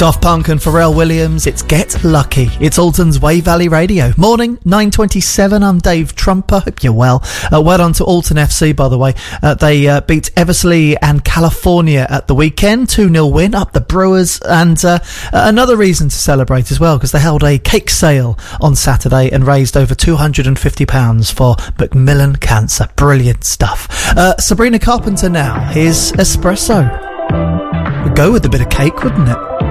Daft Punk and Pharrell Williams, it's Get Lucky. It's Alton's Wave Valley Radio. Morning, 9:27. I'm Dave Trumper. Hope you're well. Well done to Alton FC, by the way. They beat Eversley and California at the weekend. 2-0 win up the Brewers. And another reason to celebrate as well, because they held a cake sale on Saturday and raised over £250 for Macmillan Cancer. Brilliant stuff. Sabrina Carpenter now. Here's Espresso. Would go with a bit of cake, wouldn't it?